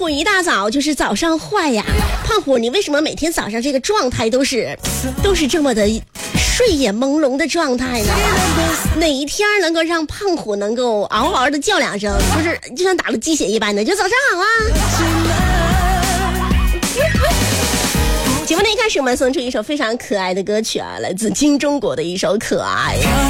虎一大早就是早上坏呀，胖虎，你为什么每天早上这个状态都是这么的睡眼朦胧的状态呢？哪一天能够让胖虎能够嗷嗷的叫两声，就是就像打了鸡血一般的，就早上好啊！节目的一开始，我们送出一首非常可爱的歌曲啊，来自金钟国的一首《可爱》。